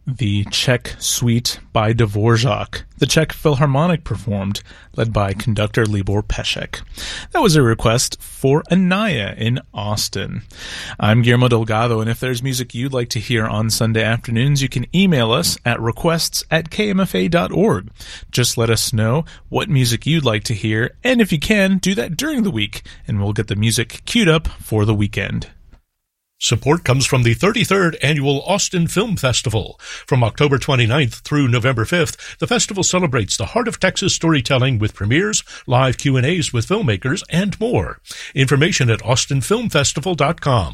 The Czech Suite by Dvorak. The Czech Philharmonic performed, led by conductor Libor Pešek. That was a request for Anaya in Austin. I'm Guillermo Delgado, and if there's music you'd like to hear on Sunday afternoons, you can email us at requests@kmfa.org. Just let us know what music you'd like to hear, and if you can, do that during the week, and we'll get the music queued up for the weekend. Support comes from the 33rd Annual Austin Film Festival. From October 29th through November 5th, the festival celebrates the heart of Texas storytelling with premieres, live Q&As with filmmakers, and more. Information at austinfilmfestival.com.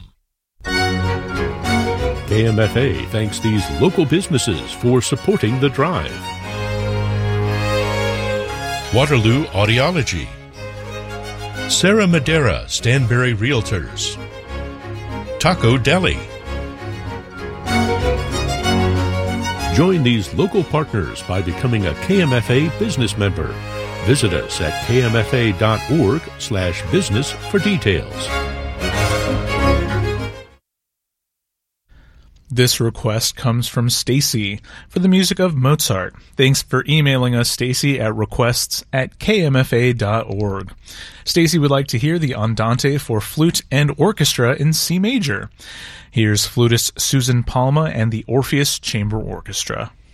KMFA thanks these local businesses for supporting the drive. Waterloo Audiology, Sarah Madera, Stanberry Realtors, Taco Deli. Join these local partners by becoming a KMFA business member. Visit us at kmfa.org/business for details. This request comes from Stacy for the music of Mozart. Thanks for emailing us, Stacy, at requests@kmfa.org. Stacy would like to hear the Andante for flute and orchestra in C major. Here's flutist Susan Palma and the Orpheus Chamber Orchestra.